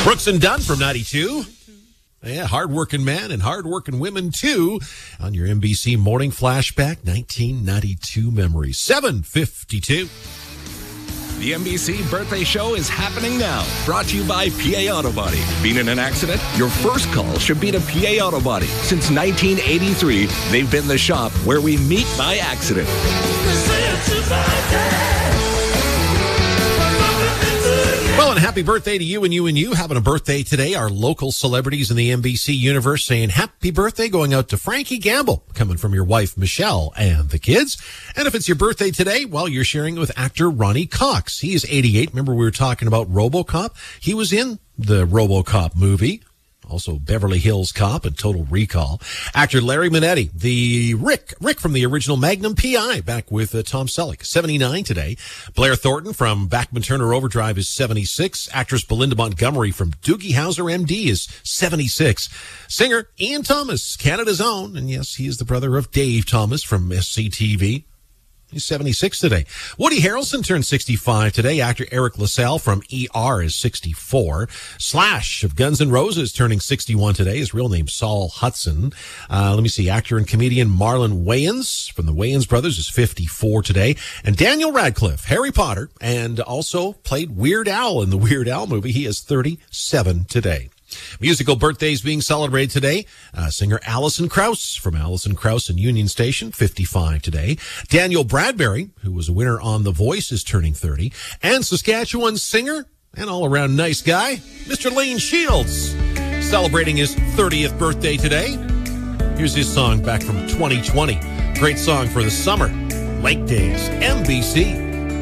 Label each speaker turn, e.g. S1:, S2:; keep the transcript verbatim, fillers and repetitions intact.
S1: Brooks and Dunn from ninety-two. Yeah, hard-working man and hard-working women, too, on your N B C Morning Flashback, nineteen ninety-two memories. seven fifty-two.
S2: The N B C Birthday Show is happening now. Brought to you by P A Auto Body. Been in an accident? Your first call should be to P A Auto Body. Since nineteen eighty-three, they've been the shop where we meet by accident.
S1: Well, and happy birthday to you and you and you having a birthday today. Our local celebrities in the N B C universe saying happy birthday going out to Frankie Gamble, coming from your wife, Michelle, and the kids. And if it's your birthday today, well, you're sharing it with actor Ronnie Cox. He is eighty-eight. Remember we were talking about RoboCop? He was in the RoboCop movie. Also Beverly Hills Cop and Total Recall. Actor Larry Manetti, the Rick, Rick from the original Magnum P I, back with uh, Tom Selleck, seventy-nine today. Blair Thornton from Bachman Turner Overdrive is seventy-six. Actress Belinda Montgomery from Doogie Howser, M D, is seventy-six. Singer Ian Thomas, Canada's own, and yes, he is the brother of Dave Thomas from S C T V. He's seventy-six today. Woody Harrelson turned sixty-five today. Actor Eric LaSalle from E R is sixty-four. Slash of Guns N' Roses turning sixty-one today. His real name, Saul Hudson. Uh, let me see. Actor and comedian Marlon Wayans from the Wayans Brothers is fifty-four today. And Daniel Radcliffe, Harry Potter, and also played Weird Al in the Weird Al movie. He is thirty-seven today. Musical birthdays being celebrated today. Uh, singer Alison Krauss from Alison Krauss and Union Station, fifty-five today. Daniel Bradbury, who was a winner on The Voice, is turning thirty. And Saskatchewan singer and all-around nice guy, Mister Lane Shields, celebrating his thirtieth birthday today. Here's his song back from twenty twenty. Great song for the summer. Lake Days, N B C.